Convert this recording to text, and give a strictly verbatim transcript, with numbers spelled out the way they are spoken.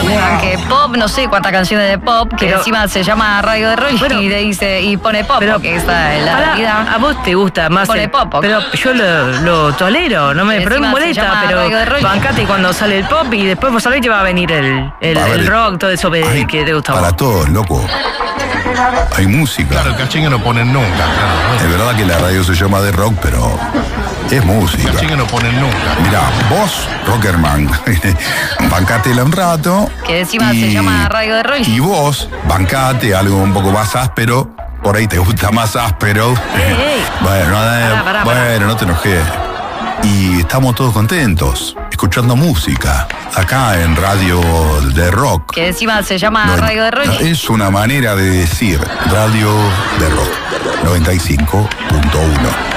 Que pop, no sé cuántas canciones de pop, que pero, encima se llama Radio de Rock bueno, y le dice, y pone pop, pero, porque esta es la para, realidad. A vos te gusta más. Pone el, pop. Pero yo lo, lo tolero, no me, pero me molesta, pero bancate cuando sale el pop y después vos sabés que va a venir el, el, va el rock, todo eso ay, que te gusta. Para todos, loco. Hay música. Claro, el cachengue no ponen nunca, claro. Es verdad que la radio se llama de rock, pero es música. El cachengue no ponen nunca. Mirá, vos, Rockerman, bancátela un rato. Que encima y, se llama Radio de Rock. Y vos, bancate algo un poco más áspero. Por ahí te gusta más áspero. Hey, hey. Bueno, pará, pará, bueno, pará. No te enojes. Y estamos todos contentos, escuchando música, acá en Radio de Rock. Que encima se llama no, Radio de Rock. Es una manera de decir Radio de Rock, noventa y cinco punto uno.